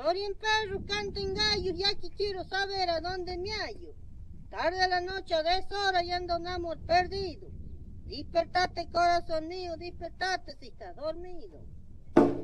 Lloren perros, canten gallos, ya que quiero saber a dónde me hallo. Tarde la noche a deshora y ando un amor perdido. Despertate, corazón mío, despertate si estás dormido.